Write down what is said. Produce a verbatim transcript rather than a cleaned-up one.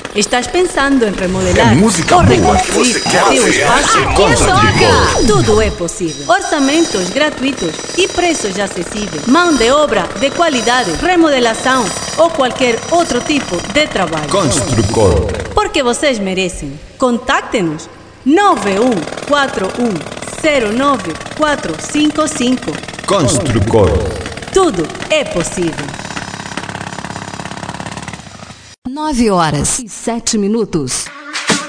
Estás pensando em remodelar É música ou boa. reconstruir Você quer teu fazer espaço? arte com Toca! Tudo é possível. Orçamentos gratuitos e preços acessíveis. Mão de obra de qualidade, remodelação ou qualquer outro tipo de trabalho. Construcor. Porque vocês merecem. Contacte-nos nove um quatro um zero nove quatro cinco cinco. Construcor. Tudo é possível. Nove horas e sete minutos.